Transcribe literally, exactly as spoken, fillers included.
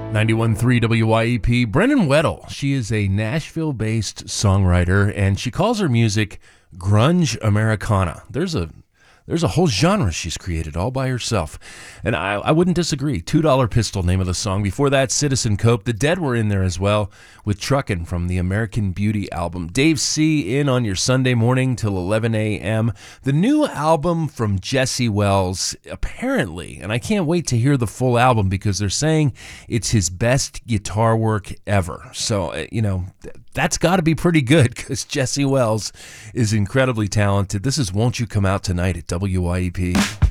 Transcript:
ninety-one point three W Y E P. Brennan Weddle. She is a Nashville-based songwriter, and she calls her music grunge Americana. There's a there's a whole genre she's created all by herself, and I, I wouldn't disagree. Two Dollar Pistol, name of the song. Before that, Citizen Cope. The Dead were in there as well, with Truckin' from the American Beauty album. Dave C. in on your Sunday morning till eleven a.m. The new album from Jesse Wells, apparently, and I can't wait to hear the full album because they're saying it's his best guitar work ever. So, you know, that's got to be pretty good because Jesse Wells is incredibly talented. This is Won't You Come Out Tonight at W Y E P.